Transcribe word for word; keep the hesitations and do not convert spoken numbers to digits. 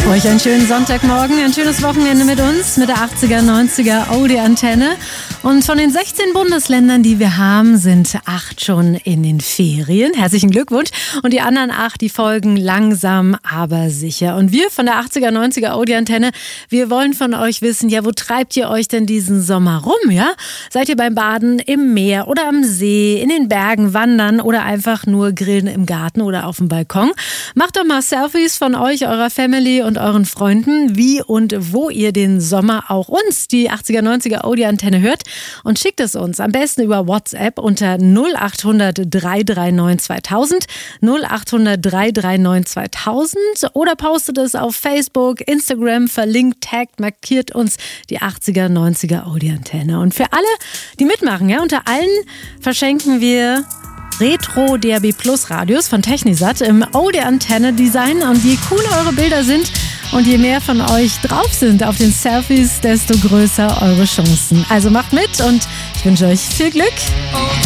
Euch einen schönen Sonntagmorgen, ein schönes Wochenende mit uns, mit der achtziger, neunziger Audi-Antenne. Und von den sechzehn Bundesländern, die wir haben, sind acht schon in den Ferien. Herzlichen Glückwunsch. Und die anderen acht, die folgen langsam, aber sicher. Und wir von der achtziger, neunziger Audi-Antenne, wir wollen von euch wissen, ja, wo treibt ihr euch denn diesen Sommer rum, ja? Seid ihr beim Baden im Meer oder am See, in den Bergen wandern oder einfach nur grillen im Garten oder auf dem Balkon? Macht doch mal Selfies von euch, eurer Family und euren Freunden, wie und wo ihr den Sommer auch uns, die achtziger, neunziger Audi-Antenne, hört. Und schickt es uns am besten über WhatsApp unter null acht hundert, drei drei neun, zweitausend, null acht hundert, drei drei neun, zweitausend oder postet es auf Facebook, Instagram, verlinkt, taggt, markiert uns die achtziger, neunziger Audi-Antenne. Und für alle, die mitmachen, ja, unter allen verschenken wir Retro D A B Plus Radios von Technisat im Audi-Antenne-Design. Und je cooler eure Bilder sind und je mehr von euch drauf sind auf den Selfies, desto größer eure Chancen. Also macht mit und ich wünsche euch viel Glück.